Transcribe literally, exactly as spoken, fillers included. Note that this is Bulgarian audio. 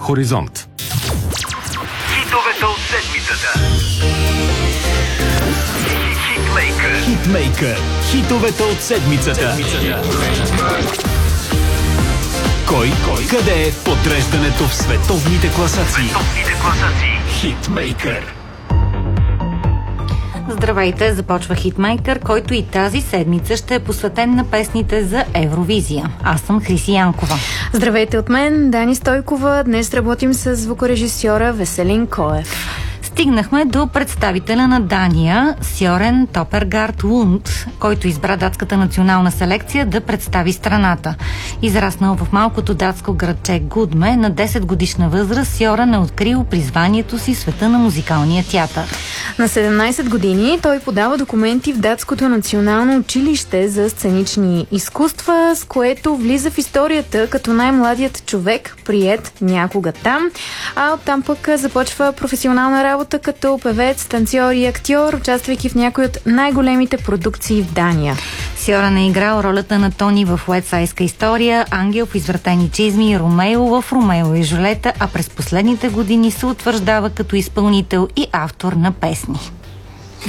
Хоризонт. Хитовете от седмицата. Хитмейкър. Хитмейкър. Хитовете от седмицата. Кой, кой, къде е подреждането в световните класации? Световните класации. Хитмейкър. Здравейте, започва Хитмейкър, който и тази седмица ще е посветен на песните за Евровизия. Аз съм Хриси Янкова. Здравейте от мен, Дани Стойкова. Днес работим с звукорежисьора Веселин Коев. Стигнахме до представителя на Дания, Сьорен Топергард Лунд, който избра датската национална селекция да представи страната. Израснал в малкото датско градче Гудме, на десет годишна възраст Сьорен е открил призванието си в света на музикалния театър. На седемнайсет години той подава документи в Датското национално училище за сценични изкуства, с което влиза в историята като най-младият човек, приет някога там, а оттам пък започва професионална работа като певец, танцор и актьор, участвайки в някои от най-големите продукции в Дания. Сьорен е играл ролята на Тони в Уестсайдска история, Ангел в Извратени чизми и Ромео в Ромео и Жулета, а през последните години се утвърждава като изпълнител и автор на песни.